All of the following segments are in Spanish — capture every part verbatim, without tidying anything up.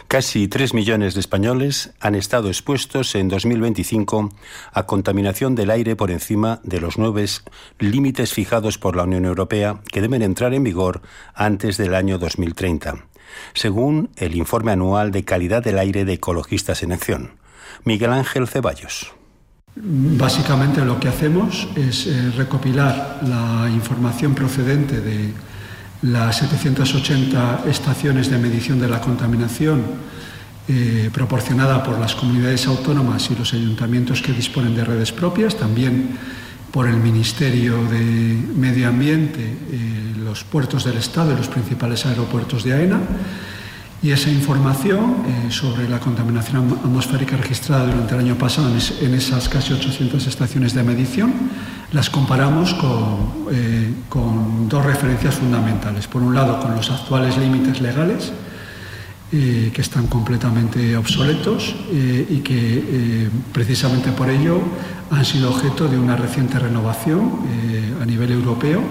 Casi tres millones de españoles han estado expuestos en dos mil veinticinco a contaminación del aire por encima de los nuevos límites fijados por la Unión Europea que deben entrar en vigor antes del año dos mil treinta, según el informe anual de calidad del aire de Ecologistas en Acción. Miguel Ángel Ceballos. Básicamente lo que hacemos es eh, recopilar la información procedente de las setecientas ochenta estaciones de medición de la contaminación eh, proporcionada por las comunidades autónomas y los ayuntamientos que disponen de redes propias, también por el Ministerio de Medio Ambiente, eh, los puertos del Estado y los principales aeropuertos de AENA. Y esa información eh, sobre la contaminación atmosférica registrada durante el año pasado en, es, en esas casi ochocientas estaciones de medición, las comparamos con, eh, con dos referencias fundamentales. Por un lado, con los actuales límites legales, eh, que están completamente obsoletos eh, y que eh, precisamente por ello han sido objeto de una reciente renovación eh, a nivel europeo.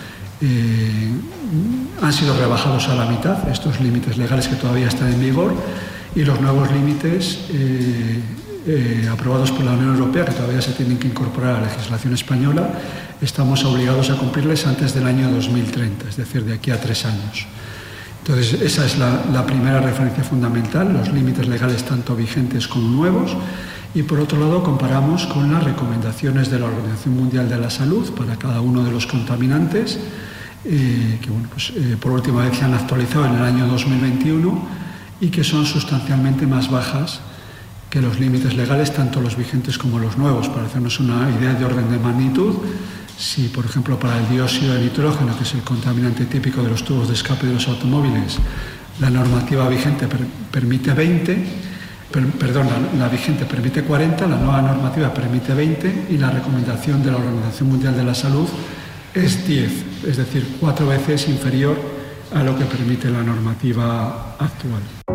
Eh, han sido rebajados a la mitad estos límites legales que todavía están en vigor y los nuevos límites eh, eh, aprobados por la Unión Europea, que todavía se tienen que incorporar a la legislación española, estamos obligados a cumplirles antes del año dos mil treinta, es decir, de aquí a tres años. Entonces, esa es la, la primera referencia fundamental, los límites legales tanto vigentes como nuevos. Y por otro lado, comparamos con las recomendaciones de la Organización Mundial de la Salud para cada uno de los contaminantes, eh, que bueno, pues, eh, por última vez se han actualizado en el año dos mil veintiuno y que son sustancialmente más bajas que los límites legales, tanto los vigentes como los nuevos. Para hacernos una idea de orden de magnitud, si por ejemplo para el dióxido de nitrógeno, que es el contaminante típico de los tubos de escape de los automóviles, la normativa vigente per- permite veinte, per- perdón, la, la vigente permite cuarenta, la nueva normativa permite veinte y la recomendación de la Organización Mundial de la Salud es diez, es decir, cuatro veces inferior a lo que permite la normativa actual.